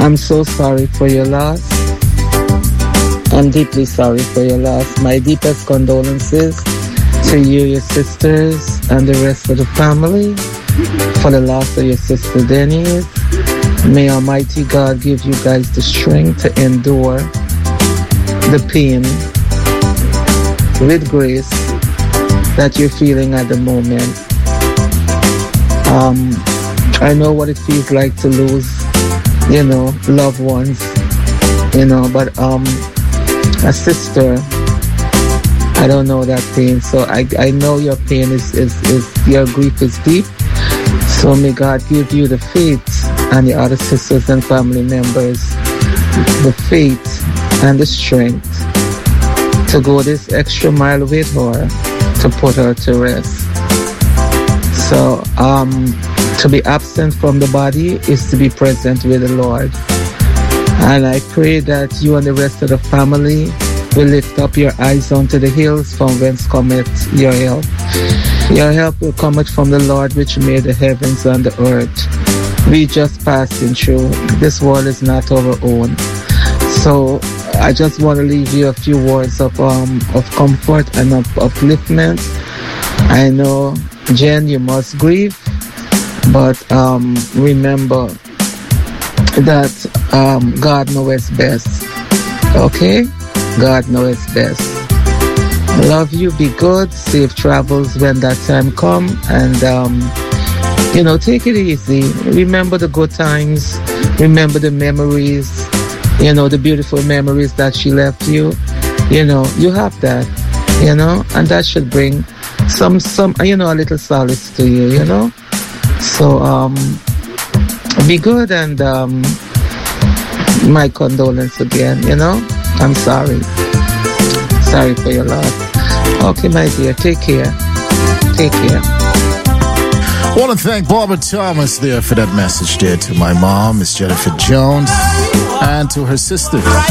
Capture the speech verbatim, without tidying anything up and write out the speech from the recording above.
I'm so sorry for your loss. I'm deeply sorry for your loss. My deepest condolences to you, your sisters, and the rest of the family for the loss of your sister Denise. May Almighty God give you guys the strength to endure the pain with grace that you're feeling at the moment. Um, I know what it feels like to lose, you know, loved ones, you know, but um, a sister, I don't know that pain. So I, I know your pain is, is, is, your grief is deep. So may God give you the faith, and the other sisters and family members, the faith and the strength to go this extra mile with her to put her to rest. So um, to be absent from the body is to be present with the Lord. And I pray that you and the rest of the family will lift up your eyes unto the hills from whence cometh your help. Your help will come from the Lord which made the heavens and the earth. We just passing through. This world is not our own. So I just want to leave you a few words of um of comfort and of upliftment. I know, Jen, you must grieve, but um, remember that um, God knows best. Okay? God knows best. Love you, be good, safe travels when that time come, and um, you know, take it easy. Remember the good times, remember the memories, you know, the beautiful memories that she left you. You know, you have that, you know, and that should bring some, some, you know, a little solace to you, you know. So, um, be good, and um, my condolence again, you know. I'm sorry. Sorry for your loss. Okay, my dear, take care. Take care. I want to thank Barbara Thomas there for that message there to my mom, Miss Jennifer Jones, and to her sisters.